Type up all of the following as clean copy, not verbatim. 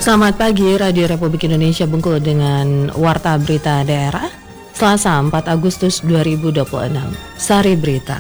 Selamat pagi, Radio Republik Indonesia Bengkulu dengan Warta Berita Daerah, Selasa 4 Agustus 2026. Sari Berita.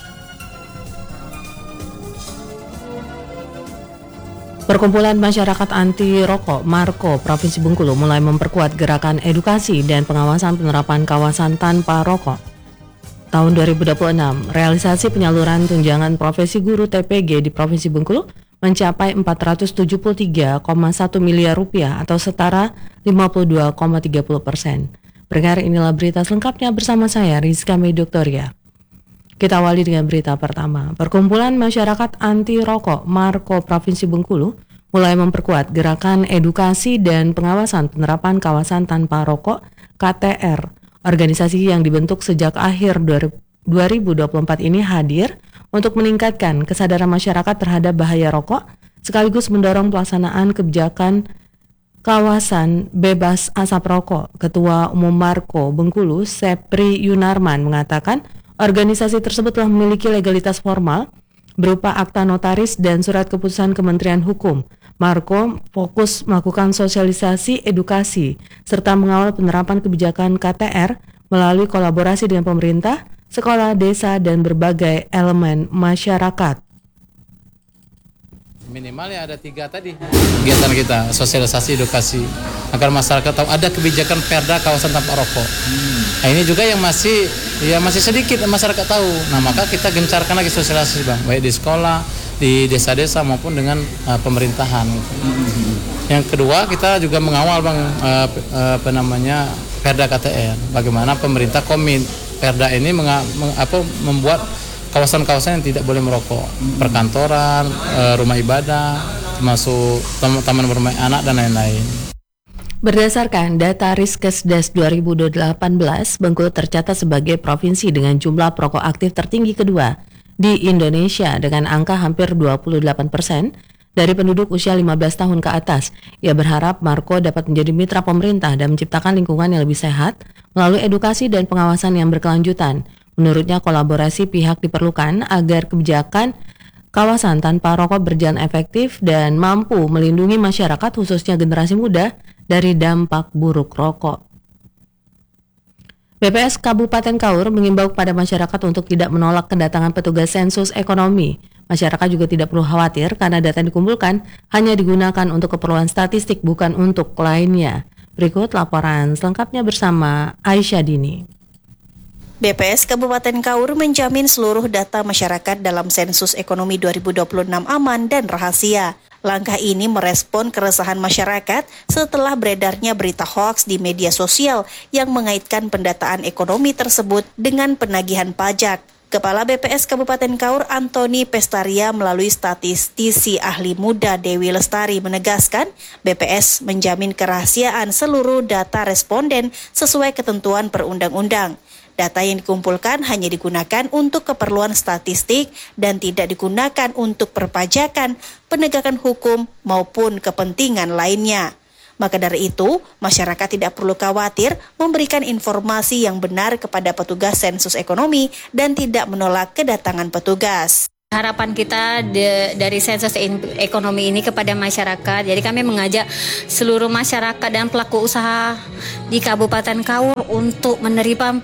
Perkumpulan Masyarakat Anti Rokok Marko Provinsi Bengkulu mulai memperkuat gerakan edukasi dan pengawasan penerapan kawasan tanpa rokok. Tahun 2026, realisasi penyaluran tunjangan profesi guru TPG di Provinsi Bengkulu mencapai 473,1 miliar rupiah atau setara 52,30%. Berikut inilah berita selengkapnya bersama saya Rizka Medoktoria. Kita awali dengan berita pertama. Perkumpulan Masyarakat Anti Rokok Marko Provinsi Bengkulu mulai memperkuat gerakan edukasi dan pengawasan penerapan kawasan tanpa rokok KTR. Organisasi yang dibentuk sejak akhir 2024 ini hadir untuk meningkatkan kesadaran masyarakat terhadap bahaya rokok, sekaligus mendorong pelaksanaan kebijakan kawasan bebas asap rokok. Ketua Umum Marko Bengkulu, Sepri Yunarman, mengatakan organisasi tersebut telah memiliki legalitas formal berupa akta notaris dan surat keputusan Kementerian Hukum. Marko fokus melakukan sosialisasi, edukasi, serta mengawal penerapan kebijakan KTR melalui kolaborasi dengan pemerintah, sekolah, desa, dan berbagai elemen masyarakat. Minimal ya ada 3 tadi kegiatan kita, sosialisasi, edukasi, agar masyarakat tahu ada kebijakan perda kawasan tanpa rokok. Nah ini juga yang masih sedikit masyarakat tahu. Nah maka kita gencarkan lagi sosialisasi Bang, baik di sekolah, di desa-desa maupun dengan pemerintahan. Yang kedua kita juga mengawal Bang perda KTR. Bagaimana pemerintah komit perda ini membuat kawasan-kawasan yang tidak boleh merokok, perkantoran, rumah ibadah, termasuk taman bermain anak dan lain-lain. Berdasarkan data Riskesdas 2018, Bengkulu tercatat sebagai provinsi dengan jumlah perokok aktif tertinggi kedua di Indonesia dengan angka hampir 28% dari penduduk usia 15 tahun ke atas. Ia berharap Marko dapat menjadi mitra pemerintah dan menciptakan lingkungan yang lebih sehat melalui edukasi dan pengawasan yang berkelanjutan. Menurutnya kolaborasi pihak diperlukan agar kebijakan kawasan tanpa rokok berjalan efektif dan mampu melindungi masyarakat khususnya generasi muda dari dampak buruk rokok. BPS Kabupaten Kaur mengimbau kepada masyarakat untuk tidak menolak kedatangan petugas sensus ekonomi. Masyarakat juga tidak perlu khawatir karena data yang dikumpulkan hanya digunakan untuk keperluan statistik bukan untuk lainnya. Berikut laporan selengkapnya bersama Aisyah Dini. BPS Kabupaten Kaur menjamin seluruh data masyarakat dalam sensus ekonomi 2026 aman dan rahasia. Langkah ini merespon keresahan masyarakat setelah beredarnya berita hoaks di media sosial yang mengaitkan pendataan ekonomi tersebut dengan penagihan pajak. Kepala BPS Kabupaten Kaur Antoni Pestaria melalui statistisi ahli muda Dewi Lestari menegaskan BPS menjamin kerahasiaan seluruh data responden sesuai ketentuan perundang-undang. Data yang dikumpulkan hanya digunakan untuk keperluan statistik dan tidak digunakan untuk perpajakan, penegakan hukum maupun kepentingan lainnya. Maka dari itu, masyarakat tidak perlu khawatir memberikan informasi yang benar kepada petugas sensus ekonomi dan tidak menolak kedatangan petugas. Harapan kita dari sensus ekonomi ini kepada masyarakat, jadi kami mengajak seluruh masyarakat dan pelaku usaha di Kabupaten Kaur untuk menerima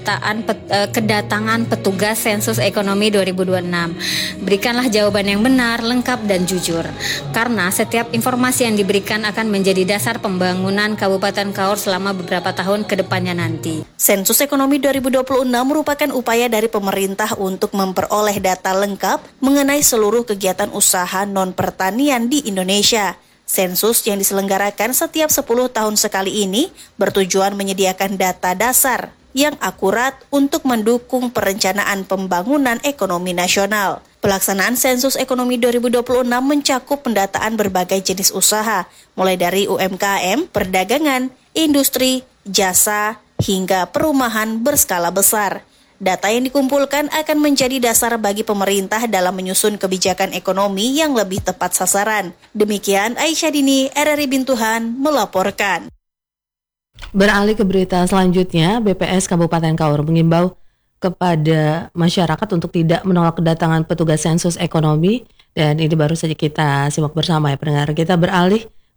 kedatangan petugas sensus ekonomi 2026. Berikanlah jawaban yang benar, lengkap, dan jujur, karena setiap informasi yang diberikan akan menjadi dasar pembangunan Kabupaten Kaur selama beberapa tahun ke depannya nanti. Sensus ekonomi 2026 merupakan upaya dari pemerintah untuk memperoleh data lengkap mengenai seluruh kegiatan usaha non-pertanian di Indonesia. Sensus yang diselenggarakan setiap 10 tahun sekali ini bertujuan menyediakan data dasar yang akurat untuk mendukung perencanaan pembangunan ekonomi nasional. Pelaksanaan sensus ekonomi 2026 mencakup pendataan berbagai jenis usaha, mulai dari UMKM, perdagangan, industri, jasa, hingga perumahan berskala besar. Data yang dikumpulkan akan menjadi dasar bagi pemerintah dalam menyusun kebijakan ekonomi yang lebih tepat sasaran. Demikian Aisyah Dini, RRI Bintuhan, melaporkan. Beralih ke berita selanjutnya, BPS Kabupaten Kaur mengimbau kepada masyarakat untuk tidak menolak kedatangan petugas sensus ekonomi. Dan ini baru saja kita simak bersama ya pendengar. Kita beralih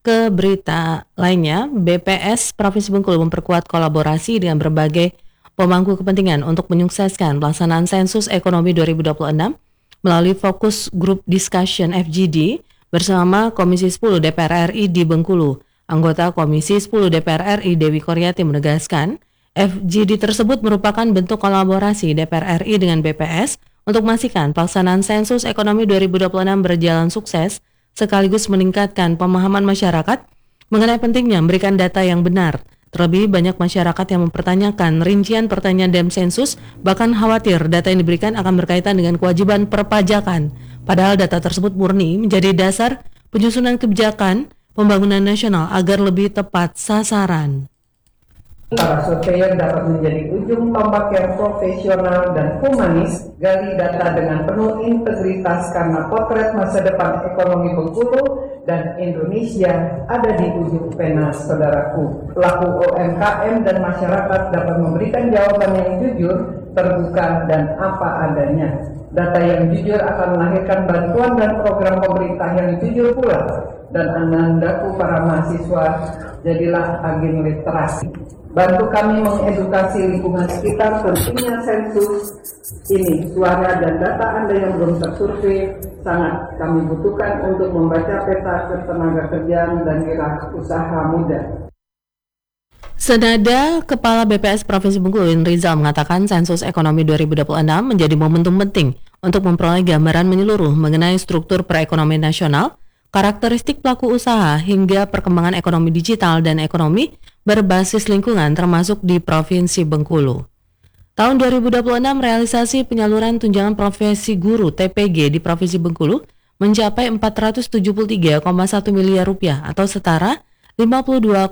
ke berita lainnya, BPS Provinsi Bengkulu memperkuat kolaborasi dengan berbagai pemangku kepentingan untuk menyukseskan pelaksanaan sensus ekonomi 2026 melalui Fokus Group Discussion FGD bersama Komisi 10 DPR RI di Bengkulu. Anggota Komisi 10 DPR RI Dewi Koryati menegaskan, FGD tersebut merupakan bentuk kolaborasi DPR RI dengan BPS untuk memastikan pelaksanaan sensus ekonomi 2026 berjalan sukses sekaligus meningkatkan pemahaman masyarakat mengenai pentingnya memberikan data yang benar. Terlebih banyak masyarakat yang mempertanyakan rincian pertanyaan dalam sensus, bahkan khawatir data yang diberikan akan berkaitan dengan kewajiban perpajakan. Padahal data tersebut murni menjadi dasar penyusunan kebijakan pembangunan nasional agar lebih tepat sasaran. Para surveyor dapat menjadi ujung tombak yang profesional dan humanis, gali data dengan penuh integritas karena potret masa depan ekonomi Bengkulu dan Indonesia ada di ujung pena saudaraku. Pelaku UMKM dan masyarakat dapat memberikan jawaban yang jujur, terbuka, dan apa adanya. Data yang jujur akan melahirkan bantuan dan program pemerintah yang jujur pula. Dan anandaku para mahasiswa, jadilah agen literasi. Bantu kami mengedukasi lingkungan sekitar pentingnya sensus ini. Suara dan data Anda yang belum tersurvei sangat kami butuhkan untuk membaca peta ketenaga kerjaan dan wirausaha muda. Senada, Kepala BPS Provinsi Bengkulu Rizal mengatakan sensus ekonomi 2026 menjadi momentum penting untuk memperoleh gambaran menyeluruh mengenai struktur perekonomian nasional, karakteristik pelaku usaha hingga perkembangan ekonomi digital dan ekonomi berbasis lingkungan termasuk di Provinsi Bengkulu. Tahun 2026 realisasi penyaluran tunjangan profesi guru TPG di Provinsi Bengkulu mencapai 473,1 miliar rupiah atau setara 52,30%.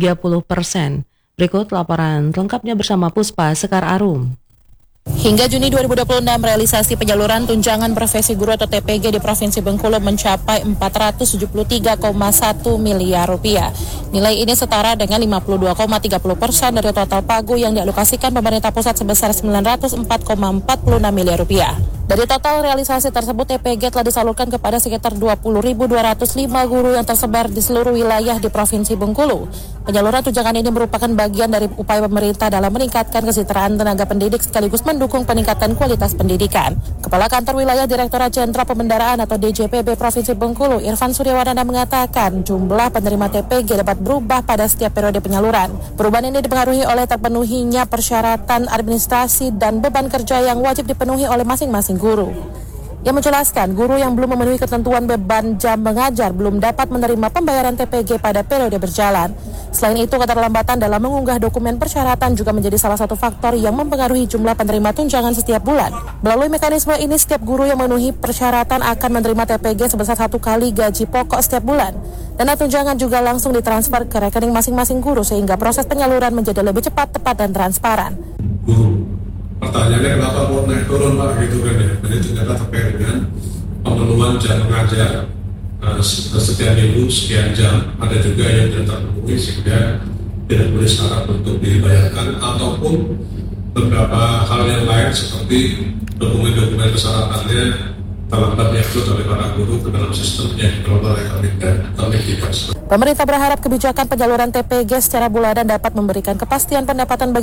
Berikut laporan lengkapnya bersama Puspa Sekar Arum. Hingga Juni 2026, realisasi penyaluran tunjangan profesi guru atau TPG di Provinsi Bengkulu mencapai 473,1 miliar rupiah. Nilai ini setara dengan 52,30% dari total pagu yang dialokasikan pemerintah pusat sebesar 904,46 miliar rupiah. Dari total realisasi tersebut, TPG telah disalurkan kepada sekitar 20.205 guru yang tersebar di seluruh wilayah di Provinsi Bengkulu. Penyaluran tunjangan ini merupakan bagian dari upaya pemerintah dalam meningkatkan kesejahteraan tenaga pendidik sekaligus mendukung peningkatan kualitas pendidikan. Kepala Kantor Wilayah Direktorat Jenderal Pembendaraan atau DJPB Provinsi Bengkulu, Irfan Suryawardana mengatakan jumlah penerima TPG dapat berubah pada setiap periode penyaluran. Perubahan ini dipengaruhi oleh terpenuhinya persyaratan administrasi dan beban kerja yang wajib dipenuhi oleh masing-masing guru. Ia menjelaskan, guru yang belum memenuhi ketentuan beban jam mengajar belum dapat menerima pembayaran TPG pada periode berjalan. Selain itu, keterlambatan dalam mengunggah dokumen persyaratan juga menjadi salah satu faktor yang mempengaruhi jumlah penerima tunjangan setiap bulan. Melalui mekanisme ini, setiap guru yang memenuhi persyaratan akan menerima TPG sebesar 1 kali gaji pokok setiap bulan. Dana tunjangan juga langsung ditransfer ke rekening masing-masing guru sehingga proses penyaluran menjadi lebih cepat, tepat, dan transparan. Guru, pertanyaannya kenapa mau naik turun Pak gitu kan ya? Jadi ternyata terkait dengan pemenuhan jam mengajar setiap minggu sekian jam, ada juga yang tidak terpenuhi sehingga tidak boleh syarat untuk dibayarkan, ataupun beberapa hal yang lain seperti dokumen-dokumen persyaratannya terlambat diupload oleh para guru ke dalam sistem yang dikelola oleh Kemdikbud. Pemerintah berharap kebijakan penyaluran TPG secara bulanan dapat memberikan kepastian pendapatan bagi